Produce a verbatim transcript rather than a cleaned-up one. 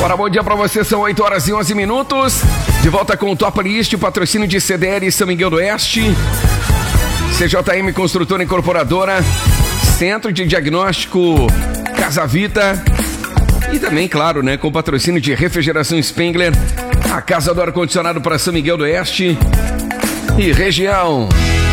Bora, bom dia pra você, são oito horas e onze minutos. De volta com o Top List, patrocínio de C D L São Miguel do Oeste, C J M Construtora Incorporadora, Centro de Diagnóstico Casa Vita e também, claro, né, com patrocínio de Refrigeração Spengler, a casa do ar-condicionado para São Miguel do Oeste e região.